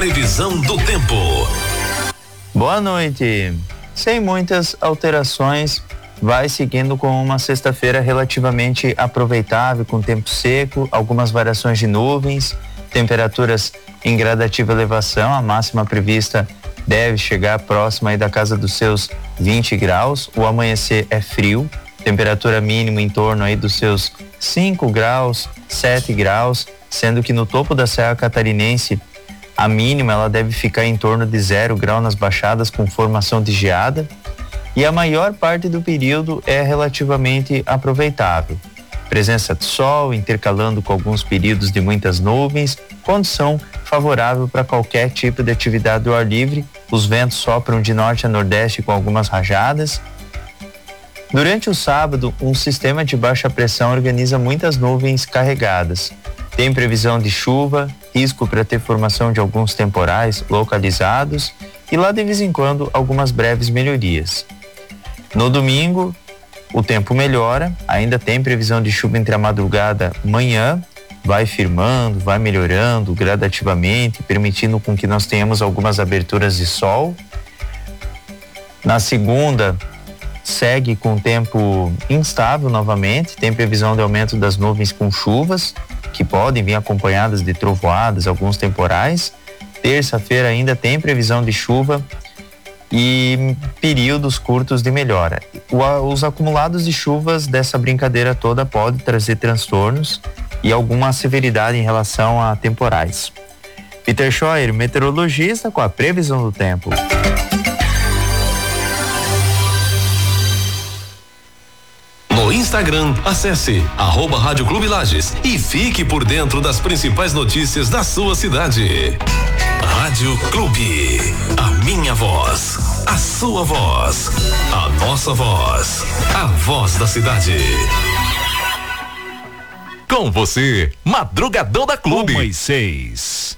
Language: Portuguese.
Previsão do tempo. Boa noite. Sem muitas alterações, vai seguindo com uma sexta-feira relativamente aproveitável, com tempo seco, algumas variações de nuvens, temperaturas em gradativa elevação. A máxima prevista deve chegar próxima aí da casa dos seus 20 graus. O amanhecer é frio, temperatura mínima em torno aí dos seus 5 graus, 7 graus, sendo que no topo da Serra Catarinense a mínima ela deve ficar em torno de 0 grau nas baixadas, com formação de geada, e a maior parte do período é relativamente aproveitável. Presença de sol intercalando com alguns períodos de muitas nuvens, condição favorável para qualquer tipo de atividade ao ar livre. Os ventos sopram de norte a nordeste com algumas rajadas. Durante o sábado, um sistema de baixa pressão organiza muitas nuvens carregadas. Tem previsão de chuva, risco para ter formação de alguns temporais localizados e lá de vez em quando algumas breves melhorias. No domingo, o tempo melhora, ainda tem previsão de chuva entre a madrugada e manhã, vai firmando, vai melhorando gradativamente, permitindo com que nós tenhamos algumas aberturas de sol. Na segunda, segue com tempo instável novamente, tem previsão de aumento das nuvens com chuvas, que podem vir acompanhadas de trovoadas, alguns temporais. Terça-feira ainda tem previsão de chuva e períodos curtos de melhora. Os acumulados de chuvas dessa brincadeira toda podem trazer transtornos e alguma severidade em relação a temporais. Peter Scheuer, meteorologista, com a previsão do tempo. No Instagram, acesse @Rádio Clube Lages e fique por dentro das principais notícias da sua cidade. Rádio Clube, a minha voz, a sua voz, a nossa voz, a voz da cidade. Com você, Madrugadão da Clube. 1:06.